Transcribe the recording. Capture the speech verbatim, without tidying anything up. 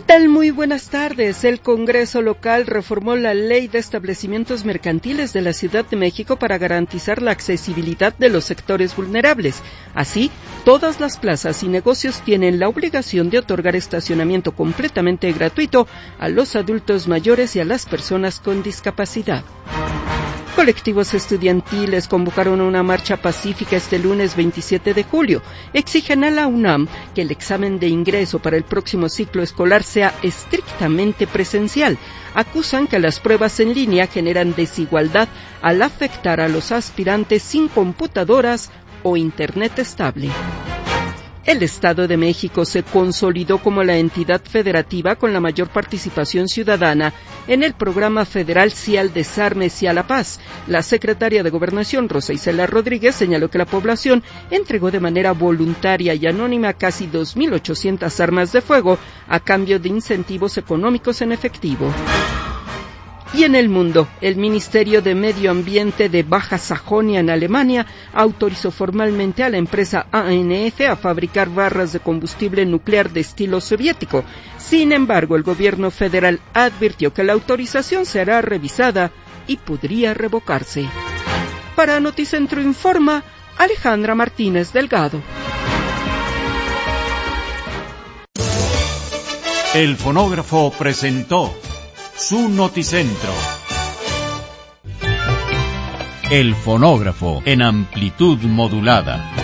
tal? Muy buenas tardes. El Congreso local reformó la Ley de Establecimientos Mercantiles de la Ciudad de México para garantizar la accesibilidad de los sectores vulnerables. Así, todas las plazas y negocios tienen la obligación de otorgar estacionamiento completamente gratuito a los adultos mayores y a las personas con discapacidad. Colectivos estudiantiles convocaron una marcha pacífica este lunes veintisiete de julio. Exigen a la UNAM que el examen de ingreso para el próximo ciclo escolar sea estrictamente presencial. Acusan que las pruebas en línea generan desigualdad al afectar a los aspirantes sin computadoras o internet estable. El Estado de México se consolidó como la entidad federativa con la mayor participación ciudadana en el programa federal Sí al Desarme, Sí a la Paz. La secretaria de Gobernación, Rosa Isela Rodríguez, señaló que la población entregó de manera voluntaria y anónima casi dos mil ochocientas armas de fuego a cambio de incentivos económicos en efectivo. Y en el mundo, el Ministerio de Medio Ambiente de Baja Sajonia, en Alemania, autorizó formalmente a la empresa A N F a fabricar barras de combustible nuclear de estilo soviético. Sin embargo, el gobierno federal advirtió que la autorización será revisada y podría revocarse. Para Noticentro Informa, Alejandra Martínez Delgado. El fonógrafo presentó su Noticentro. El fonógrafo en amplitud modulada.